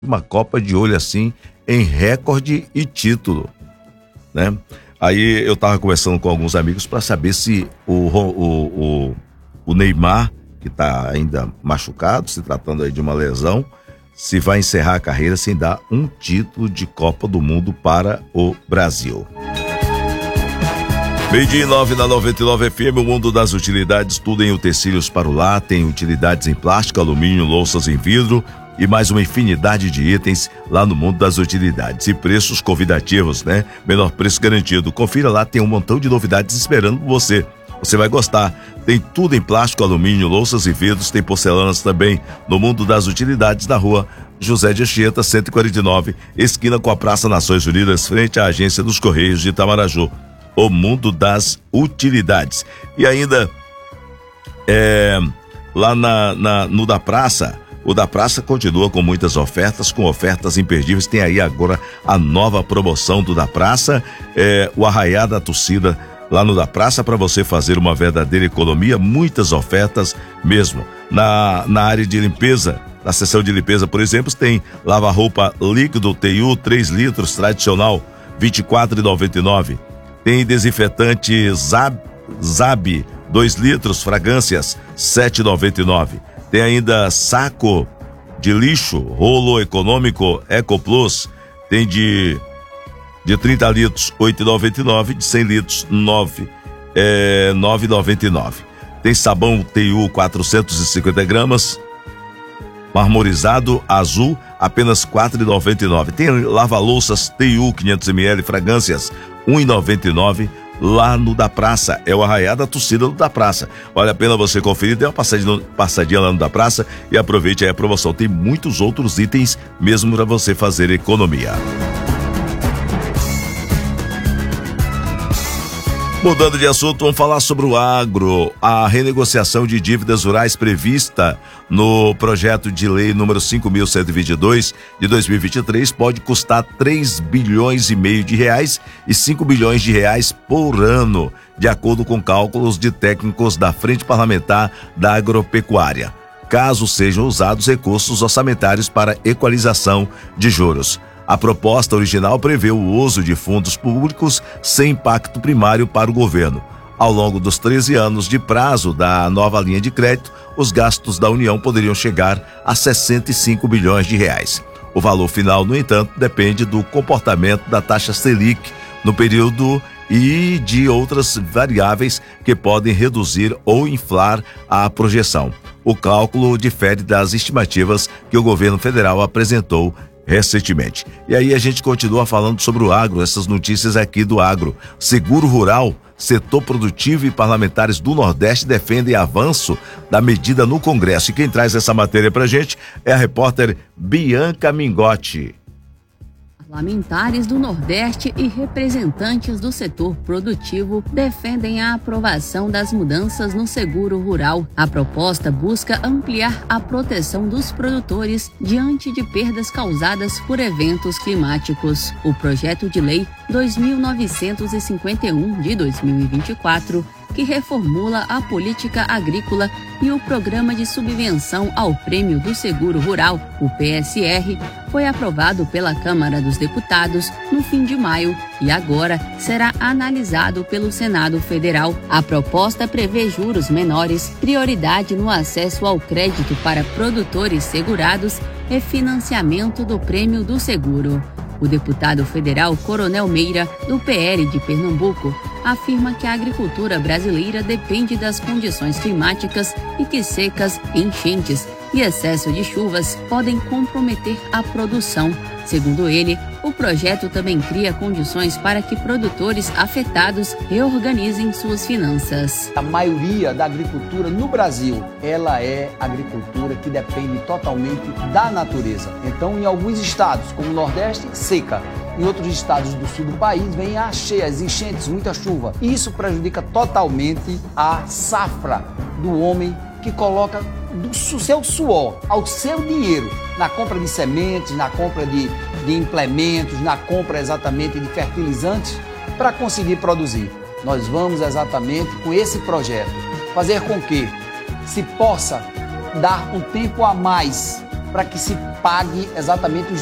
uma Copa de olho assim em recorde e título, né? Aí eu tava conversando com alguns amigos para saber se o Neymar, que tá ainda machucado, se tratando aí de uma lesão, se vai encerrar a carreira sem dar um título de Copa do Mundo para o Brasil. 12:09 na 99 FM, o mundo das utilidades, tudo em utensílios para o lar, tem utilidades em plástico, alumínio, louças em vidro e mais uma infinidade de itens lá no mundo das utilidades. E preços convidativos, né? Menor preço garantido. Confira lá, tem um montão de novidades esperando por você. Você vai gostar. Tem tudo em plástico, alumínio, louças e vidros, tem porcelanas também no mundo das utilidades na rua José de Anchieta, 149, esquina com a Praça Nações Unidas, frente à agência dos Correios de Itamaraju. O mundo das utilidades. E ainda lá no da Praça, o da Praça continua com muitas ofertas, com ofertas imperdíveis. Tem aí agora a nova promoção do da Praça, o Arraiá da Torcida lá no da Praça, para você fazer uma verdadeira economia, muitas ofertas mesmo. Na área de limpeza, na seção de limpeza, por exemplo, tem lava-roupa líquido TU 3 litros tradicional, R$ 24,99. Tem desinfetante Zab 2 litros, fragrâncias, R$ 7,99. Tem ainda saco de lixo, rolo econômico Eco Plus, tem de 30 litros, R$ 8,99, de 100 litros, R$ 9,99. Tem sabão TU 450 gramas, marmorizado azul, apenas R$ 4,99. Tem lava-louças TU 500 ml, fragrâncias, R$ 1,99. Lá no da Praça, é o Arraiá da Torcida do da Praça. Vale a pena você conferir, dê uma passadinha lá no da Praça e aproveite aí a promoção. Tem muitos outros itens mesmo para você fazer economia. Mudando de assunto, vamos falar sobre o agro. A renegociação de dívidas rurais prevista no projeto de lei número 5.122 de 2023 pode custar 3 bilhões e meio de reais e 5 bilhões de reais por ano, de acordo com cálculos de técnicos da Frente Parlamentar da Agropecuária, caso sejam usados recursos orçamentários para equalização de juros. A proposta original prevê o uso de fundos públicos sem impacto primário para o governo. Ao longo dos 13 anos de prazo da nova linha de crédito, os gastos da União poderiam chegar a 65 bilhões de reais. O valor final, no entanto, depende do comportamento da taxa Selic no período e de outras variáveis que podem reduzir ou inflar a projeção. O cálculo difere das estimativas que o governo federal apresentou recentemente. E aí a gente continua falando sobre o agro, essas notícias aqui do agro. Seguro rural, setor produtivo e parlamentares do Nordeste defendem avanço da medida no Congresso. E quem traz essa matéria pra gente é a repórter Bianca Mingotti. Parlamentares do Nordeste e representantes do setor produtivo defendem a aprovação das mudanças no seguro rural. A proposta busca ampliar a proteção dos produtores diante de perdas causadas por eventos climáticos. O projeto de lei 2951 de 2024, que reformula a política agrícola e o programa de subvenção ao Prêmio do Seguro Rural, o PSR, foi aprovado pela Câmara dos Deputados no fim de maio e agora será analisado pelo Senado Federal. A proposta prevê juros menores, prioridade no acesso ao crédito para produtores segurados e financiamento do Prêmio do Seguro. O deputado federal Coronel Meira, do PL de Pernambuco, afirma que a agricultura brasileira depende das condições climáticas e que secas, enchentes e excesso de chuvas podem comprometer a produção. Segundo ele, o projeto também cria condições para que produtores afetados reorganizem suas finanças. A maioria da agricultura no Brasil, ela é agricultura que depende totalmente da natureza. Então, em alguns estados, como o Nordeste, seca. Em outros estados do sul do país, vem as cheias, enchentes, muita chuva. Isso prejudica totalmente a safra do homem que coloca do seu suor ao seu dinheiro na compra de sementes, na compra de implementos, na compra exatamente de fertilizantes para conseguir produzir. Nós vamos exatamente com esse projeto fazer com que se possa dar um tempo a mais para que se pague exatamente os